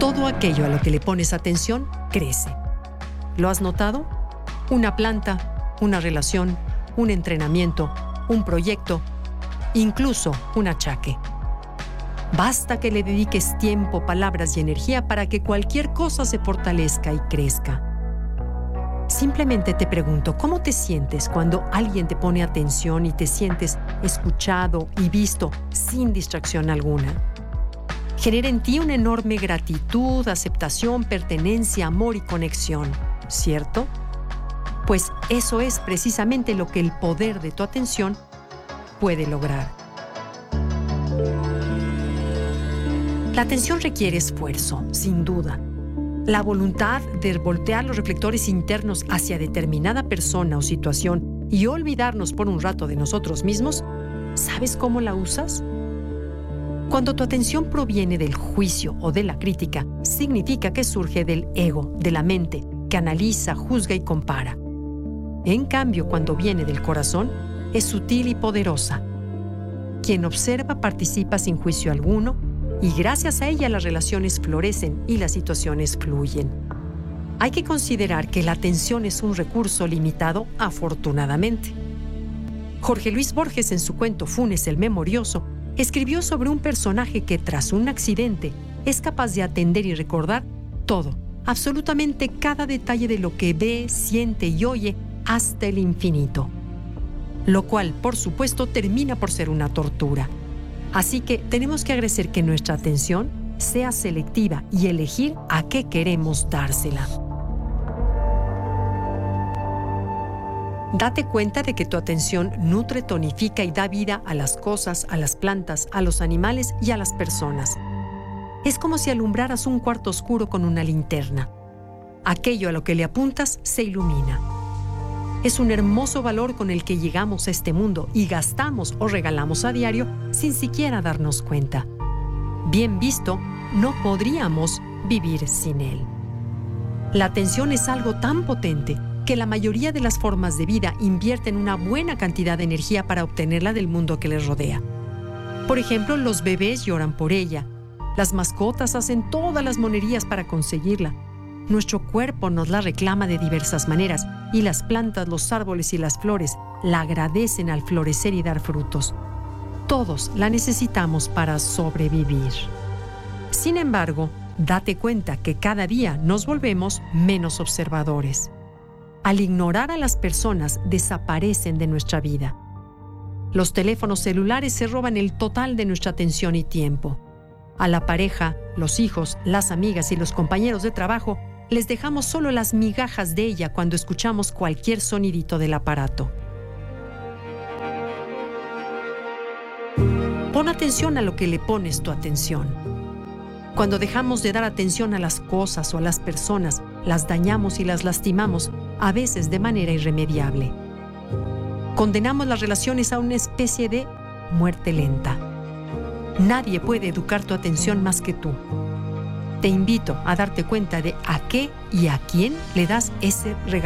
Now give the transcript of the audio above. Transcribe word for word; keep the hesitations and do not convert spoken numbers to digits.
Todo aquello a lo que le pones atención crece. ¿Lo has notado? Una planta, una relación, un entrenamiento, un proyecto, incluso un achaque. Basta que le dediques tiempo, palabras y energía para que cualquier cosa se fortalezca y crezca. Simplemente te pregunto, ¿cómo te sientes cuando alguien te pone atención y te sientes escuchado y visto sin distracción alguna? Genera en ti una enorme gratitud, aceptación, pertenencia, amor y conexión, ¿cierto? Pues eso es precisamente lo que el poder de tu atención puede lograr. La atención requiere esfuerzo, sin duda. La voluntad de voltear los reflectores internos hacia determinada persona o situación y olvidarnos por un rato de nosotros mismos, ¿sabes cómo la usas? Cuando tu atención proviene del juicio o de la crítica, significa que surge del ego, de la mente, que analiza, juzga y compara. En cambio, cuando viene del corazón, es sutil y poderosa. Quien observa participa sin juicio alguno y gracias a ella las relaciones florecen y las situaciones fluyen. Hay que considerar que la atención es un recurso limitado, afortunadamente. Jorge Luis Borges, en su cuento Funes el Memorioso, escribió sobre un personaje que tras un accidente es capaz de atender y recordar todo, absolutamente cada detalle de lo que ve, siente y oye hasta el infinito. Lo cual, por supuesto, termina por ser una tortura. Así que tenemos que agradecer que nuestra atención sea selectiva y elegir a qué queremos dársela. Date cuenta de que tu atención nutre, tonifica y da vida a las cosas, a las plantas, a los animales y a las personas. Es como si alumbraras un cuarto oscuro con una linterna. Aquello a lo que le apuntas se ilumina. Es un hermoso valor con el que llegamos a este mundo y gastamos o regalamos a diario sin siquiera darnos cuenta. Bien visto, no podríamos vivir sin él. La atención es algo tan potente que la mayoría de las formas de vida invierten una buena cantidad de energía para obtenerla del mundo que les rodea. Por ejemplo, los bebés lloran por ella. Las mascotas hacen todas las monerías para conseguirla. Nuestro cuerpo nos la reclama de diversas maneras y las plantas, los árboles y las flores la agradecen al florecer y dar frutos. Todos la necesitamos para sobrevivir. Sin embargo, date cuenta que cada día nos volvemos menos observadores. Al ignorar a las personas, desaparecen de nuestra vida. Los teléfonos celulares se roban el total de nuestra atención y tiempo. A la pareja, los hijos, las amigas y los compañeros de trabajo les dejamos solo las migajas de ella cuando escuchamos cualquier sonidito del aparato. Pon atención a lo que le pones tu atención. Cuando dejamos de dar atención a las cosas o a las personas, las dañamos y las lastimamos, a veces de manera irremediable. Condenamos las relaciones a una especie de muerte lenta. Nadie puede educar tu atención más que tú. Te invito a darte cuenta de a qué y a quién le das ese regalo.